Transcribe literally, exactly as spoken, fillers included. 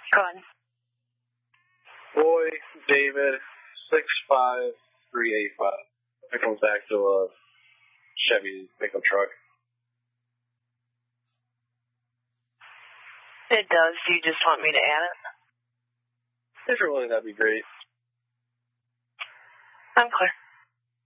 Go on. Boy, David, six five three eight five. It comes back to a Chevy pickup truck. It does. Do you just want me to add it? If you're willing, that'd be great. I'm clear.